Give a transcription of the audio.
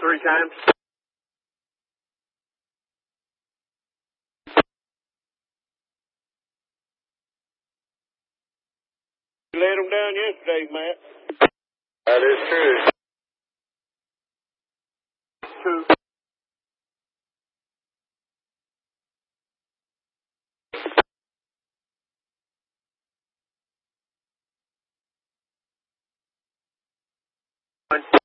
3 times. You let them down yesterday, Matt. That is true. 2. One.